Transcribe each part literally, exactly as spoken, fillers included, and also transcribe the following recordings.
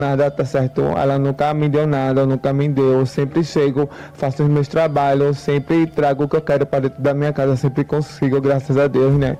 nada, tá certo? Ela nunca me deu nada, nunca me deu. Eu sempre chego, faço os meus trabalhos, sempre trago o que eu quero para dentro da minha casa, sempre consigo, graças a Deus, né?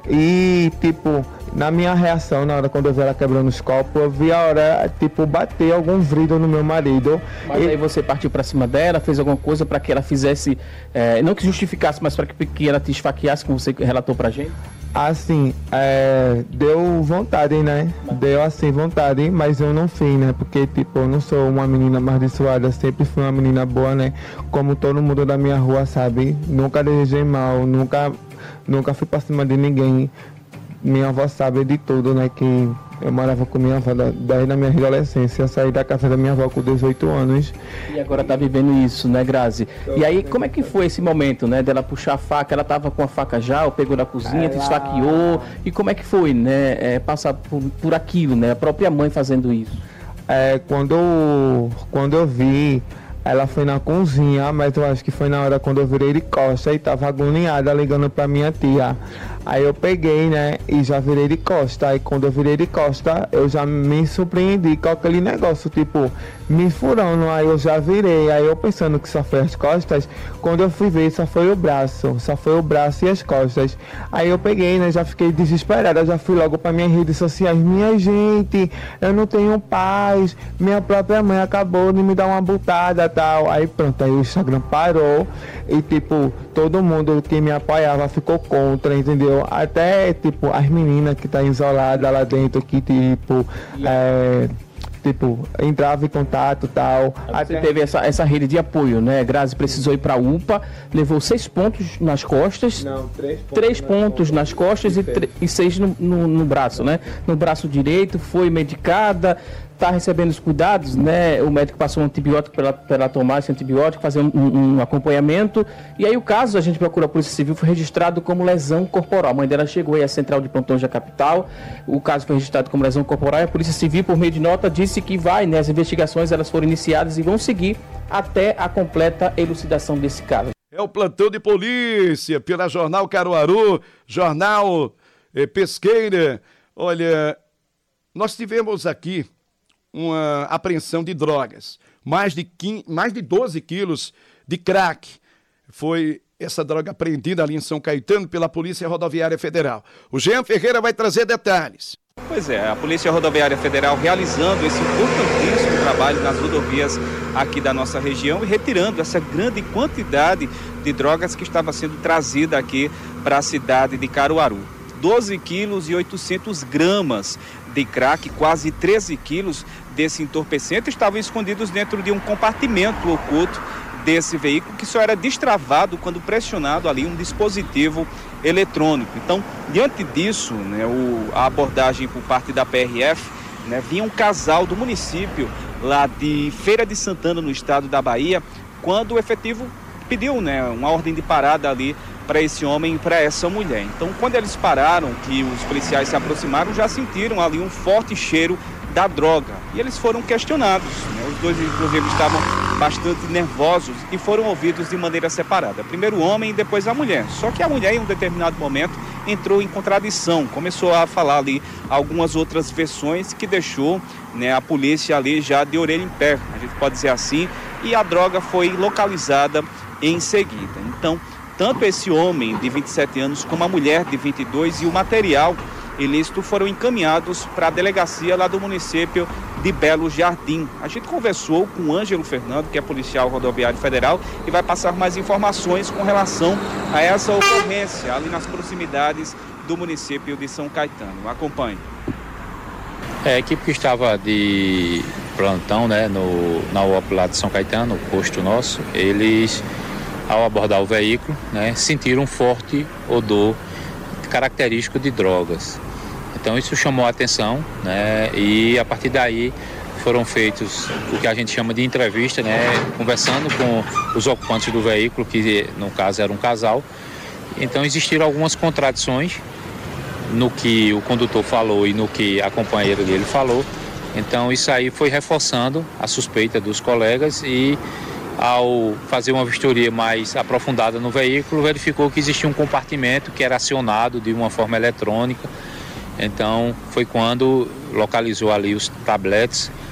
E, tipo, na minha reação, na hora quando eu vi ela quebrando os copos, eu vi a hora, tipo, bater algum vidro no meu marido. Mas e... aí você partiu para cima dela, fez alguma coisa para que ela fizesse, é, não que justificasse, mas para que, que ela te esfaqueasse, como você relatou pra gente? Assim, é, deu vontade, né? Deu assim vontade, mas eu não fiz, né? Porque, tipo, eu não sou uma menina amaldiçoada, sempre fui uma menina boa, né? Como todo mundo da minha rua sabe. Nunca desejei mal, nunca, nunca fui pra cima de ninguém. Minha avó sabe de tudo, né? Que eu morava com minha avó desde a minha adolescência. Eu saí da casa da minha avó com dezoito anos. E agora tá vivendo isso, né, Grazi? E aí, como é que foi esse momento, né, dela puxar a faca? Ela tava com a faca já, ou pegou na cozinha, te esfaqueou? E como é que foi, né, é, passar por, por aquilo, né, a própria mãe fazendo isso? É, quando, quando eu vi, ela foi na cozinha, mas eu acho que foi na hora quando eu virei de costa e tava agoniada ligando pra minha tia. Aí eu peguei, né, e já virei de costa. Aí quando eu virei de costa, eu já me surpreendi com aquele negócio, tipo, me furando. Aí eu já virei, aí eu pensando que só foi as costas, quando eu fui ver, só foi o braço, só foi o braço e as costas. Aí eu peguei, né, já fiquei desesperada, já fui logo para minhas redes sociais. Minha gente, eu não tenho paz, minha própria mãe acabou de me dar uma butada, tal. Aí pronto, aí o Instagram parou e, tipo, todo mundo que me apoiava ficou contra, entendeu? Até, tipo, as meninas que tá isolada lá dentro, que, tipo, é, tipo, entrava em contato e tal. Você Até... teve essa, essa rede de apoio, né? Grazi precisou ir pra U P A, levou seis pontos nas costas. Não, três pontos, três nas pontos nas costas e, tre- e seis no, no, no braço, né? No braço direito, foi medicada, tá recebendo os cuidados, né? O médico passou um antibiótico para ela tomar esse antibiótico, fazer um, um, um acompanhamento. E aí o caso, a gente procurou a Polícia Civil, foi registrado como lesão corporal. A mãe dela chegou aí à central de plantões da capital. O caso foi registrado como lesão corporal e a Polícia Civil, por meio de nota, disse que vai, né? As investigações elas foram iniciadas e vão seguir até a completa elucidação desse caso. É o plantão de polícia pela Jornal Caruaru, Jornal eh, Pesqueira. Olha, nós tivemos aqui uma apreensão de drogas, mais de, quinze, mais de doze quilos de crack. Foi essa droga apreendida ali em São Caetano pela Polícia Rodoviária Federal. O Jean Ferreira vai trazer detalhes. Pois é, a Polícia Rodoviária Federal realizando esse importantíssimo trabalho nas rodovias aqui da nossa região e retirando essa grande quantidade de drogas que estava sendo trazida aqui para a cidade de Caruaru. doze quilos e oitocentos gramas de crack, quase treze quilos desse entorpecente estavam escondidos dentro de um compartimento oculto desse veículo que só era destravado quando pressionado ali um dispositivo eletrônico. Então, diante disso, né, o, a abordagem por parte da P R F, né, vinha um casal do município lá de Feira de Santana, no estado da Bahia, quando o efetivo pediu, né, uma ordem de parada ali para esse homem e para essa mulher. Então, quando eles pararam, que os policiais se aproximaram, já sentiram ali um forte cheiro da droga. E eles foram questionados, né? Os dois, inclusive, estavam bastante nervosos e foram ouvidos de maneira separada. Primeiro o homem e depois a mulher. Só que a mulher, em um determinado momento, entrou em contradição, começou a falar ali algumas outras versões que deixou, né, a polícia ali já de orelha em pé, a gente pode dizer assim, e a droga foi localizada em seguida. Então, tanto esse homem de vinte e sete anos como a mulher de vinte e dois e o material ilícito foram encaminhados para a delegacia lá do município de Belo Jardim. A gente conversou com o Ângelo Fernando, que é policial rodoviário federal, e vai passar mais informações com relação a essa ocorrência ali nas proximidades do município de São Caetano. Acompanhe. É, a equipe que estava de plantão, né, no, na U A P lá de São Caetano, o posto nosso, eles, ao abordar o veículo, né, sentiram um forte odor característico de drogas. Então isso chamou a atenção, né, e a partir daí foram feitos o que a gente chama de entrevista, né, conversando com os ocupantes do veículo, que no caso era um casal. Então existiram algumas contradições no que o condutor falou e no que a companheira dele falou. Então isso aí foi reforçando a suspeita dos colegas e, ao fazer uma vistoria mais aprofundada no veículo, verificou que existia um compartimento que era acionado de uma forma eletrônica. Então foi quando localizou ali os tabletes